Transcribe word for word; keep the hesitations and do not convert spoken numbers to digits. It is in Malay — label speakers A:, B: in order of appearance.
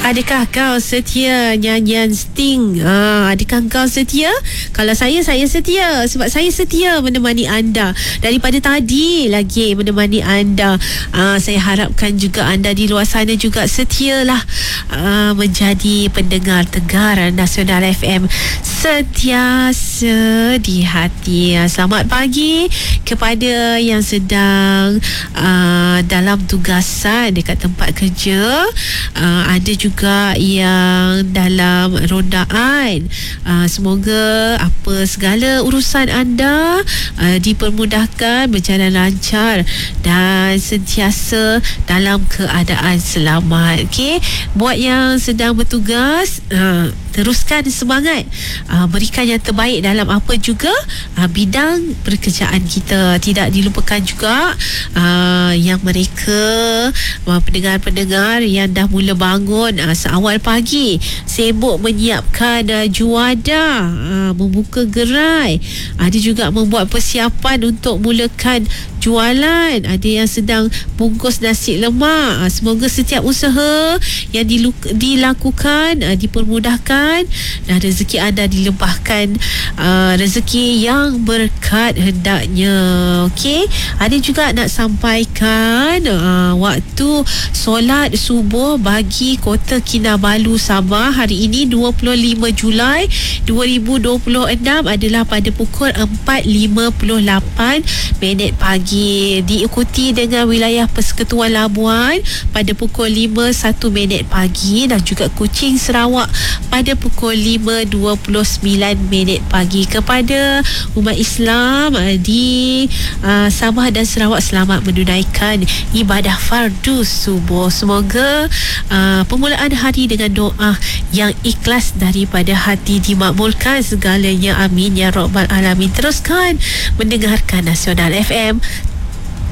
A: Adakah kau setia nyanyian Sting? Ha, adakah kau setia? Kalau saya, saya setia. Sebab saya setia menemani anda. Daripada tadi lagi menemani anda. Ha, saya harapkan juga anda di luar sana juga setialah ha, menjadi pendengar Tegar Nasional F M. Sentiasa di hati. Selamat pagi kepada yang sedang uh, dalam tugasan dekat tempat kerja. Uh, ada juga yang dalam rondaan. Uh, semoga apa segala urusan anda uh, dipermudahkan, berjalan lancar dan sentiasa dalam keadaan selamat. Okey, buat yang sedang bertugas, uh, teruskan semangat, uh, berikan yang terbaik dalam apa juga uh, bidang pekerjaan kita. Tidak dilupakan juga uh, yang mereka uh, pendengar-pendengar yang dah mula bangun uh, seawal pagi, sibuk menyiapkan uh, juadah, uh, membuka gerai, ada juga membuat persiapan untuk mulakan jualan, ada yang sedang bungkus nasi lemak. uh, Semoga setiap usaha yang diluk- dilakukan uh, dipermudahkan dan rezeki anda dilebahkan, uh, rezeki yang berkat hendaknya. Okey, ada juga nak sampaikan uh, waktu solat subuh bagi Kota Kinabalu Sabah hari ini dua puluh lima Julai dua ribu dua puluh enam adalah pada pukul empat lima puluh lapan minit pagi, diikuti dengan wilayah Persekutuan Labuan pada pukul lima satu minit pagi dan juga Kuching Sarawak pada pukul lima dua puluh sembilan minit pagi. Kepada umat Islam uh, di uh, Sabah dan Sarawak, selamat menunaikan ibadah fardu subuh. Semoga uh, permulaan hari dengan doa yang ikhlas daripada hati dimakbulkan segalanya, amin ya rabbal alamin. Teruskan mendengarkan Nasional F M,